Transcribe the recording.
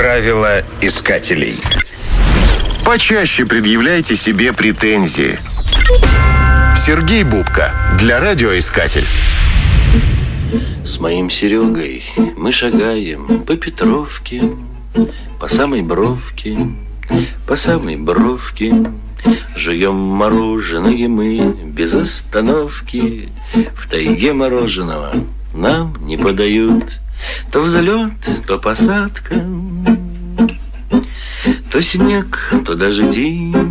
Правила искателей. Почаще предъявляйте себе претензии. Сергей Бубка для радиоискатель. С моим Серегой мы шагаем по Петровке, по самой бровке, по самой бровке. Жуем мороженое мы без остановки. В тайге мороженого нам не подают. То взлет, то посадка, то снег, то дожди.